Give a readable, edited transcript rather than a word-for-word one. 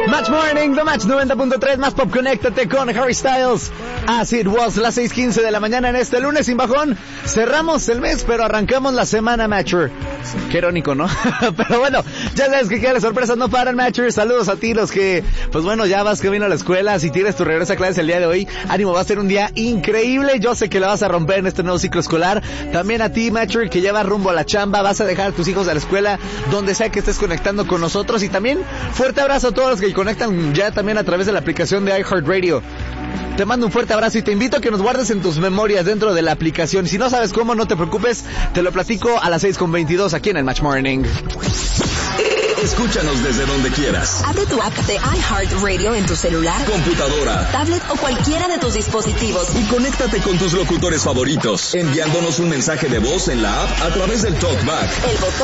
Match Morning, The Match 90.3, más pop, conéctate con Harry Styles. As it was, las 6:15 de la mañana en este lunes sin bajón. Cerramos el mes, pero arrancamos la semana, Matcher. Qué irónico, ¿no? Pero bueno, ya sabes que las sorpresas no paran, Matcher. Saludos a ti, los que, pues bueno, ya vas camino a la escuela. Si tienes tu regreso a clases el día de hoy, ánimo, va a ser un día increíble. Yo sé que la vas a romper en este nuevo ciclo escolar. También a ti, Matcher, que ya vas rumbo a la chamba, vas a dejar a tus hijos a la escuela, donde sea que estés conectando con nosotros. Y también, fuerte abrazo a todos los que conectan ya también a través de la aplicación de iHeartRadio. Te mando un fuerte abrazo y te invito a que nos guardes en tus memorias dentro de la aplicación. Si no sabes cómo, no te preocupes, te lo platico a las 6:22 aquí en el Match Morning. Escúchanos desde donde quieras. Abre tu app de iHeartRadio en tu celular, computadora, tablet o cualquiera de tus dispositivos. Y conéctate con tus locutores favoritos, enviándonos un mensaje de voz en la app a través del TalkBack. El botón